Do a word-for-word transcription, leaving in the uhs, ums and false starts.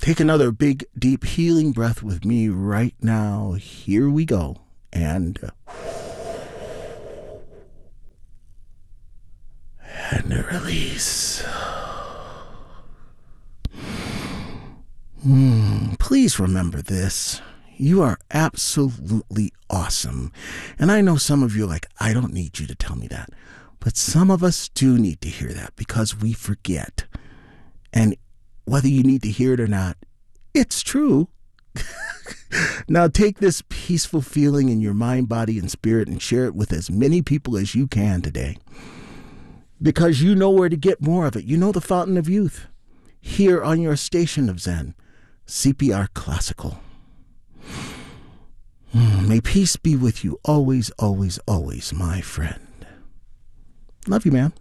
Take another big, deep, healing breath with me right now. Here we go. And, uh, and a release. Hmm, please remember this. You are absolutely awesome. And I know some of you are like, I don't need you to tell me that. But some of us do need to hear that because we forget. And whether you need to hear it or not, it's true. Now take this peaceful feeling in your mind, body, and spirit and share it with as many people as you can today. Because you know where to get more of it. You know the fountain of youth. Here on your station of Zen, C P R Classical. May peace be with you always, always, always, my friend. Love you, man.